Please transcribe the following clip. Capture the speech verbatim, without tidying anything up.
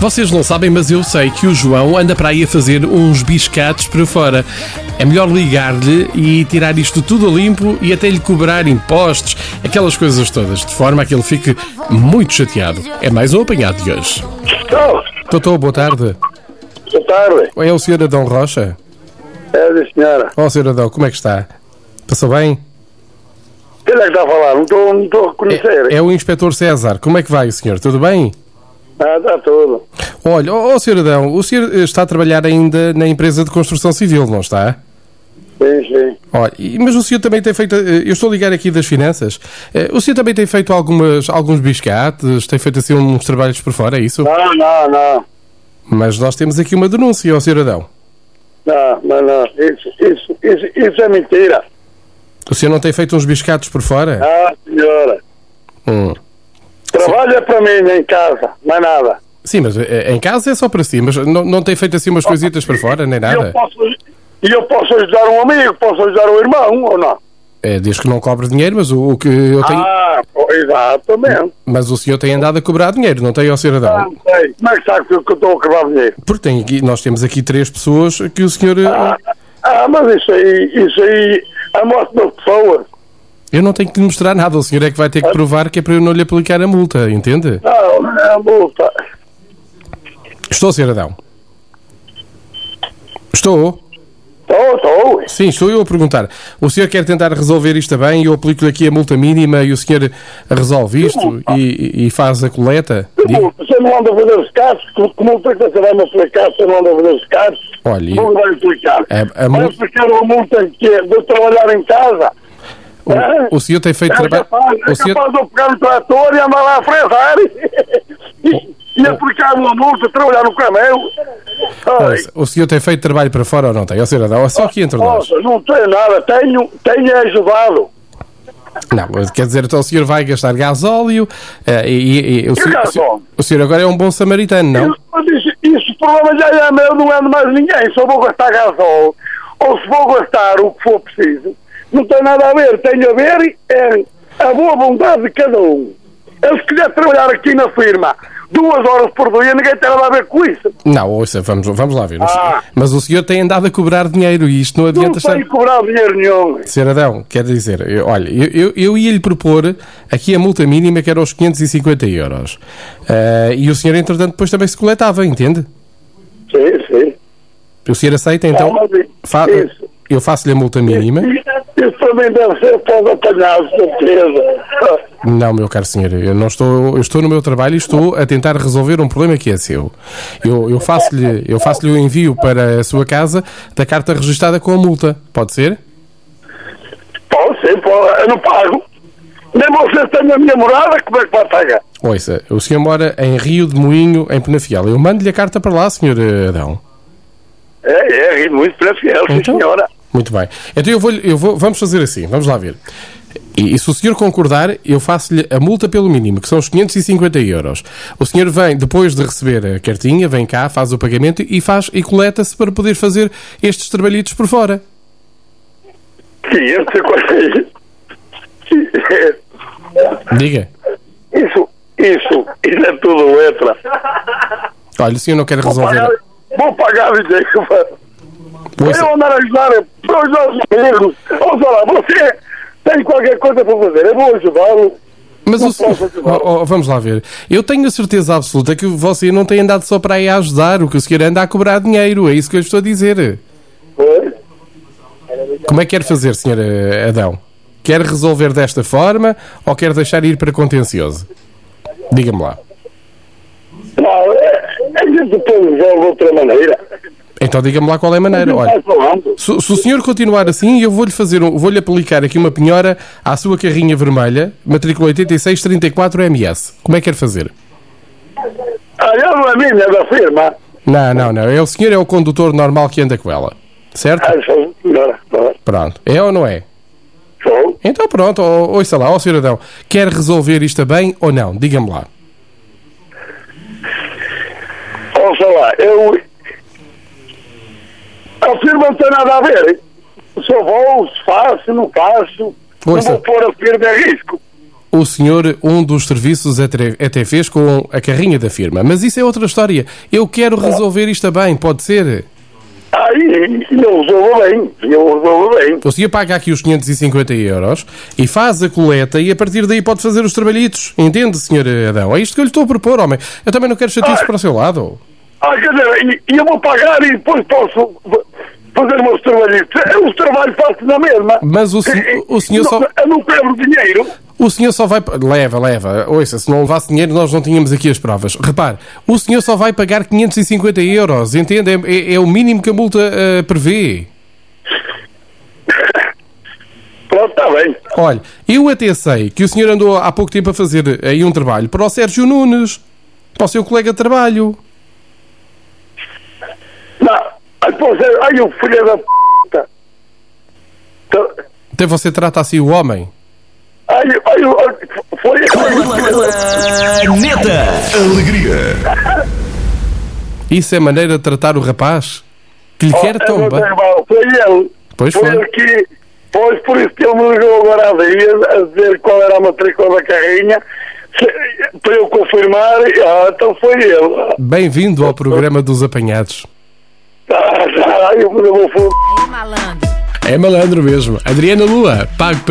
Vocês não sabem, mas eu sei que o João anda para aí a fazer uns biscates para fora. É melhor ligar-lhe e tirar isto tudo a limpo e até lhe cobrar impostos, aquelas coisas todas, de forma a que ele fique muito chateado. É mais um apanhado de hoje. Estou. Doutor, boa tarde. Boa tarde. É o senhor Adão Rocha? É da senhora. Ó, senhor Adão, como é que está? Passou bem? Quem é que está a falar? Não estou, não estou a reconhecer. É, é o inspetor César. Como é que vai, senhor? Tudo bem? Ah, está tudo. Olha, ó, ó, senhor Adão, o senhor está a trabalhar ainda na empresa de construção civil, não está? Sim, sim. Olha, e- mas o senhor também tem feito... eh, Eu estou a ligar aqui das finanças. Eh, O senhor também tem feito algumas, alguns biscates, tem feito assim uns trabalhos por fora, é isso? Não, não, não. Mas nós temos aqui uma denúncia, ó, senhor Adão. Não, não, não. Isso, isso, isso, isso é mentira. O senhor não tem feito uns biscates por fora? Ah, senhora. Hum. Trabalha para mim em casa, mais nada. Sim, mas eh, em casa é só para si, mas não, não tem feito assim umas coisitas por fora, nem E eu nada? posso, e eu posso ajudar um amigo, posso ajudar um irmão, ou não? É, diz que não cobra dinheiro, mas o, o que eu tenho... Ah, pô, exatamente. Mas o senhor tem andado a cobrar dinheiro, não tem, ó, senhor Ah, Adão? não sei. Como é que sabe que eu que eu estou a cobrar dinheiro? Porque tem aqui, nós temos aqui três pessoas que o senhor... eh, Ah, ah, mas isso aí, isso aí, a morte das pessoas. Eu não tenho que lhe mostrar nada, o senhor é que vai ter que provar que é para eu não lhe aplicar a multa, entende? Não, é a multa. Estou, senhor Adão. Estou. Estou, estou. Sim, estou eu a perguntar. O senhor quer tentar resolver isto bem? Eu aplico-lhe aqui a multa mínima e o senhor resolve isto e, e faz a coleta? Diga. Você não anda a fazer os casos? Como é que você vai me aplicar se você não anda a fazer os casos? Olha, Não vai aplicar. A- a Vai multa- aplicar uma multa que é de trabalhar em casa? o, o senhor tem feito É trabalho... capaz, é O senhor... capaz de eu pegar no trator e andar lá a fresar e, e aplicar uma multa, trabalhar no caminho. Ai, Ouça, O senhor tem feito trabalho para fora ou não tem? Ó, senhor Adão, é só aqui entre nós. nossa, não tenho nada, tenho, tenho ajudado. Não, quer dizer, então o senhor vai gastar gasóleo eh, e, e- e o, senhor, o, senhor, gasóleo? o senhor agora é um bom samaritano, não? Isso, mas isso, isso o problema já é meu, não é de mais ninguém. Se eu vou gastar gasol ou se vou gastar o que for preciso, não tem nada a ver. Tem a ver é a boa vontade de cada um. Eu se quiser trabalhar aqui na firma duas horas por dia, ninguém tem nada a ver com isso. Não, ouça, vamos, vamos lá ver. O Ah. senhor- Mas o senhor tem andado a cobrar dinheiro e isto não Não adianta estar... tenho que cobrar dinheiro nenhum. Senhor Adão, quer dizer, eu- olha, eu, eu, eu ia-lhe propor aqui a multa mínima que era os quinhentos e cinquenta euros. Eh, e o senhor, entretanto, depois também se coletava, entende? Sim, sim. O senhor aceita, então? Ah, mas Fa- isso. eu faço-lhe a multa mínima. Isso também deve ser para apanhar, certeza. Não, meu caro senhor, eu não estou, eu estou no meu trabalho e estou a tentar resolver um problema que é seu. Eu, eu faço-lhe, eu faço-lhe o envio para a sua casa da carta registada com a multa. Pode ser? Pode ser, pode. Eu não pago. Nem vocês têm a minha morada, como é que vai pagar? Ouça, o senhor mora em Rio de Moinho, em Penafiel. Eu mando-lhe a carta para lá, senhor Adão. É, é, muito para fiel, sim, Então? senhora. Muito bem. Então eu vou, eu vou, vamos fazer assim, vamos lá ver. E, e se o senhor concordar, eu faço-lhe a multa pelo mínimo, que são os quinhentos e cinquenta euros. O senhor vem, depois de receber a cartinha, vem cá, faz o pagamento e faz e coleta-se para poder fazer estes trabalhitos por fora. quinhentos e cinquenta. Diga. Isso, isso, isso é tudo letra. Olha, o senhor não quer Vou resolver... pagar, vou pagar o dinheiro. Ouça, Eu andar a ajudar, para ajudar os amigos. Ou sei lá, você tem qualquer coisa para fazer, eu vou ajudá-lo. mas não o senhor... posso ajudar. Oh, oh, vamos lá ver. Eu tenho a certeza absoluta que você não tem andado só para aí a ajudar, o que o senhor anda a cobrar dinheiro, é isso que eu lhe estou a dizer. Pois? Como é que quer fazer, senhor Adão? Quer resolver desta forma ou quer deixar ir para contencioso? Diga-me lá. Não, é, a gente depois resolve de outra maneira. Então diga-me lá qual é a maneira. Olha, Vai falando. se, se o senhor continuar assim, eu vou-lhe fazer, um, vou-lhe aplicar aqui uma penhora à sua carrinha vermelha, matrícula oitenta e seis trinta e quatro M S. Como é que quer fazer? Ah, eu não é minha, é da firma. Não, não, não. É o senhor é o condutor normal que anda com ela. Certo? Ah, sou senhora. Sou. Pronto. É ou não é? Sou. Então pronto, ó, ouça lá, ó senhor Adão, quer resolver isto bem ou não? Diga-me lá. Ouça lá, eu... A firma não tem nada a ver, hein? Se eu vou, se faço, se não faço, Ouça. não vou pôr a firma em risco. o senhor um dos serviços até fez com a carrinha da firma. Mas isso é outra história. Eu quero resolver isto bem, pode ser? Aí, eu resolvo bem, eu resolvo bem. O senhor paga aqui os quinhentos e cinquenta euros e faz a coleta e a partir daí pode fazer os trabalhitos. Entende, senhor Adão? É isto que eu lhe estou a propor, homem. Eu também não quero chatices ah, para o seu lado. Ah, quer dizer, e eu vou pagar e depois posso fazer os meus trabalhitos. Eu os trabalhos faço na mesma. Mas o, sen- o senhor não, só... Eu não quero dinheiro. O senhor só vai... Leva, leva. Ouça, se não levasse dinheiro nós não tínhamos aqui as provas. Repare, o senhor só vai pagar quinhentos e cinquenta euros, entende? É, é, é o mínimo que a multa uh, prevê. Pronto, está bem. Olha, eu até sei que o senhor andou há pouco tempo a fazer aí um trabalho para o Sérgio Nunes, para o seu colega de trabalho. Não, ai, pois é, ai, o filho da p... Até você trata assim o homem. Ai, ai, ai, foi... Planeta Alegria. Isso é maneira de tratar o rapaz? Que lhe oh, quer tão é, bem. Foi ele. Pois foi. foi. Ele que... Pois, por isso que ele me ligou agora há dias a dizer qual era a matrícula da carrinha, se, para eu confirmar, ah, então foi ele. Bem-vindo ao programa dos apanhados. Ah, eu vou... É malandro. É malandro mesmo. Adriana Lua, pago para